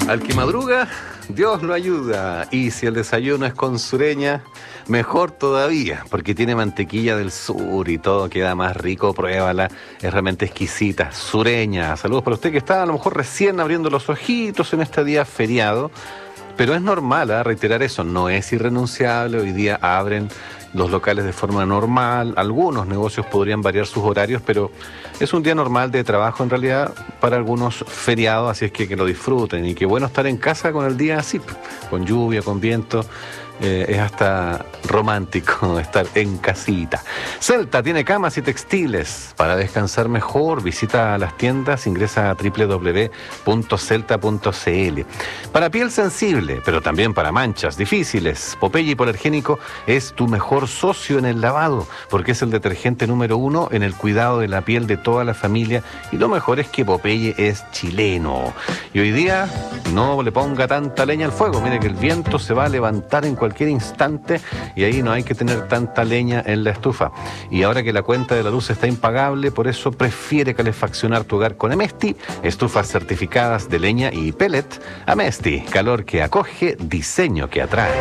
Al que madruga, Dios lo ayuda. Y si el desayuno es con sureña, mejor todavía, porque tiene mantequilla del sur y todo queda más rico. Pruébala, es realmente exquisita. Sureña, saludos para usted que está a lo mejor recién abriendo los ojitos en este día feriado. Pero es normal, reiterar eso, no es irrenunciable. Hoy día abren los locales de forma normal, algunos negocios podrían variar sus horarios, pero es un día normal de trabajo en realidad para algunos feriados, así es que lo disfruten. Y qué bueno estar en casa con el día así, con lluvia, con viento. Es hasta romántico estar en casita. Celta tiene camas y textiles para descansar mejor. Visita las tiendas, ingresa a www.celta.cl. Para piel sensible, pero también para manchas difíciles, Popeye Hipoalergénico es tu mejor socio en el lavado, porque es el detergente número 1 en el cuidado de la piel de toda la familia. Y lo mejor es que Popeye es chileno. Y hoy día no le ponga tanta leña al fuego. Mire que el viento se va a levantar en cualquier instante y ahí no hay que tener tanta leña en la estufa. Y ahora que la cuenta de la luz está impagable, por eso prefiere calefaccionar tu hogar con Amesti, estufas certificadas de leña y pellet. Amesti, calor que acoge, diseño que atrae.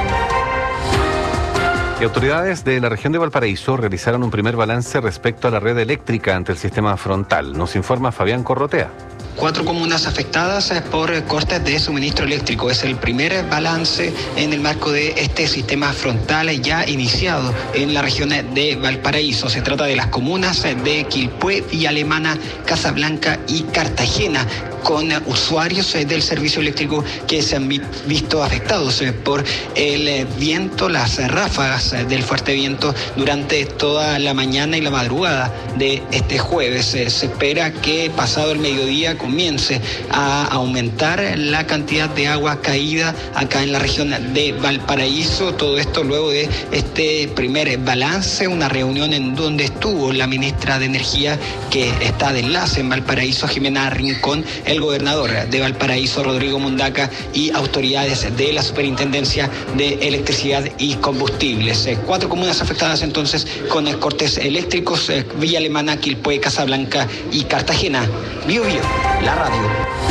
Y autoridades de la región de Valparaíso realizaron un primer balance respecto a la red eléctrica ante el sistema frontal. Nos informa Fabián Corrotea. 4 comunas afectadas por cortes de suministro eléctrico. Es el primer balance en el marco de este sistema frontal ya iniciado en la región de Valparaíso. Se trata de las comunas de Quilpué, Villa Alemana, Casablanca y Cartagena, con usuarios del servicio eléctrico que se han visto afectados por el viento, las ráfagas del fuerte viento durante toda la mañana y la madrugada de este jueves. Se espera que pasado el mediodía comience a aumentar la cantidad de agua caída acá en la región de Valparaíso. Todo esto luego de este primer balance, una reunión en donde estuvo la ministra de Energía, que está de enlace en Valparaíso, Jimena Rincón, el gobernador de Valparaíso, Rodrigo Mundaca, y autoridades de la Superintendencia de Electricidad y Combustibles. 4 comunas afectadas entonces con cortes eléctricos: Villa Alemana, Quilpué, Casablanca y Cartagena. Bio Bio, la radio.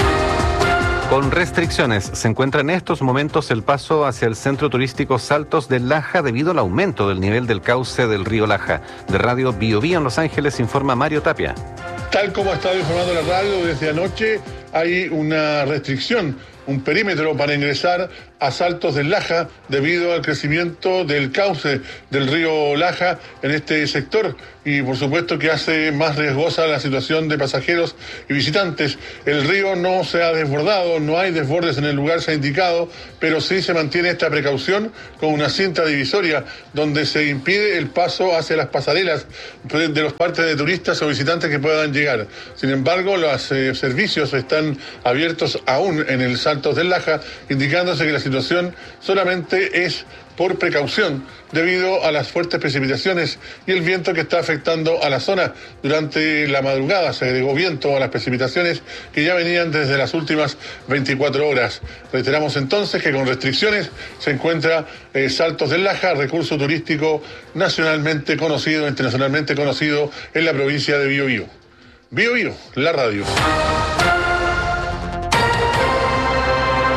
Con restricciones se encuentra en estos momentos el paso hacia el centro turístico Saltos del Laja debido al aumento del nivel del cauce del río Laja. De Radio Bio Bio en Los Ángeles informa Mario Tapia. Tal como ha estado informando la radio desde anoche, hay una restricción, un perímetro para ingresar a Saltos del Laja debido al crecimiento del cauce del río Laja en este sector, y por supuesto que hace más riesgosa la situación de pasajeros y visitantes. El río no se ha desbordado, no hay desbordes en el lugar se ha indicado, pero sí se mantiene esta precaución con una cinta divisoria donde se impide el paso hacia las pasarelas de los partes de turistas o visitantes que puedan llegar. Sin embargo, los servicios están abiertos aún en el Saltos del Laja, indicándose que la situación solamente es por precaución debido a las fuertes precipitaciones y el viento que está afectando a la zona. Durante la madrugada se agregó viento a las precipitaciones que ya venían desde las últimas 24 horas. Reiteramos entonces que con restricciones se encuentra Saltos del Laja, recurso turístico nacionalmente conocido, internacionalmente conocido en la provincia de Biobío. Biobío, la radio.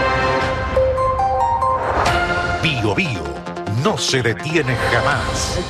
Bio Bio no se detiene jamás.